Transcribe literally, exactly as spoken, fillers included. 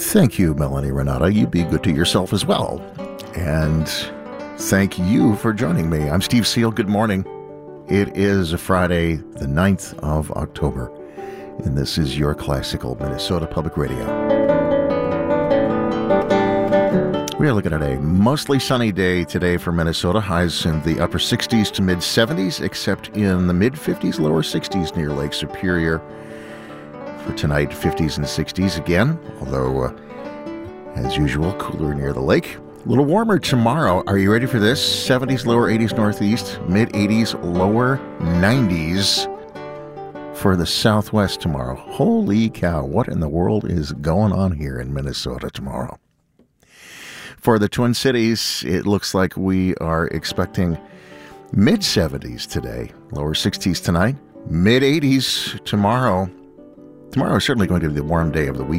Thank you, Melanie Renata. You be good to yourself as well. And thank you for joining me. I'm Steve Seal. Good morning. It is a Friday, the ninth of October, and this is your classical Minnesota Public Radio. We are looking at a mostly sunny day today for Minnesota. Highs in the upper sixties to mid seventies, except in the mid fifties, lower sixties near Lake Superior. For tonight, fifties and sixties again, although, uh, as usual, cooler near the lake. A little warmer tomorrow. Are you ready for this? seventies, lower eighties northeast, mid eighties, lower nineties for the southwest tomorrow. Holy cow, what in the world is going on here in Minnesota tomorrow? For the Twin Cities, it looks like we are expecting mid seventies today, lower sixties tonight, mid eighties tomorrow. Tomorrow is certainly going to be the warm day of the week.